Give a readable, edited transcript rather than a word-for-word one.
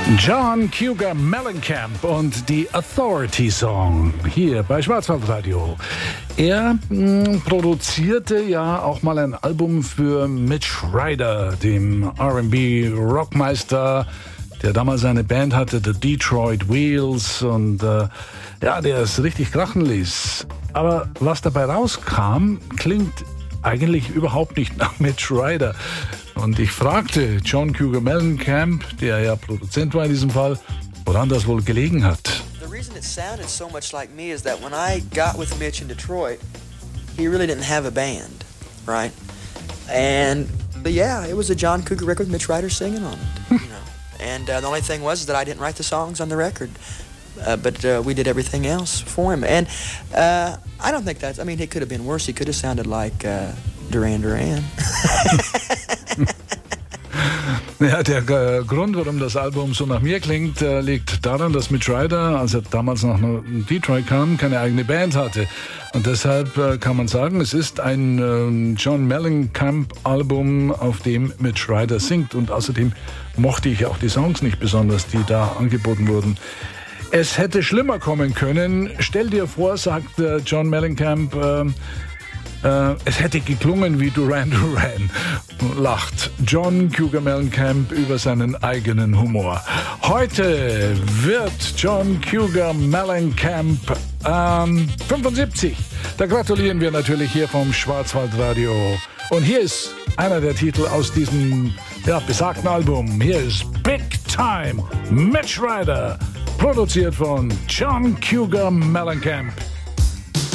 John Cougar Mellencamp und die Authority Song hier bei Schwarzwaldradio. Er produzierte ja auch mal ein Album für Mitch Ryder, dem R&B-Rockmeister, der damals eine Band hatte, The Detroit Wheels, und der es richtig krachen ließ. Aber was dabei rauskam, klingt eigentlich überhaupt nicht nach Mitch Ryder. Und ich fragte John Cougar Mellencamp, der ja Produzent war in diesem Fall, woran das wohl gelegen hat. The reason it sounded so much like me is that when I got with Mitch in Detroit, he really didn't have a band, right? But yeah, it was a John Cougar record with Mitch Ryder singing on it, you know. And the only thing was that I didn't write the songs on the record. But we did everything else for him. And I don't think that's... I mean, it could have been worse. He could have sounded like Duran Duran. Ja, der Grund, warum das Album so nach mir klingt, liegt daran, dass Mitch Ryder, als er damals nach Detroit kam, keine eigene Band hatte. Und deshalb kann man sagen, es ist ein John Mellencamp-Album, auf dem Mitch Ryder singt. Und außerdem mochte ich auch die Songs nicht besonders, die da angeboten wurden. Es hätte schlimmer kommen können. Stell dir vor, sagt John Mellencamp, es hätte geklungen wie Duran Duran. Lacht John Cougar Mellencamp über seinen eigenen Humor. Heute wird John Cougar Mellencamp 75. Da gratulieren wir natürlich hier vom Schwarzwaldradio. Und hier ist einer der Titel aus diesem besagten Album. Hier ist Big Time, Mitch Ryder, produziert von John Cougar Mellencamp.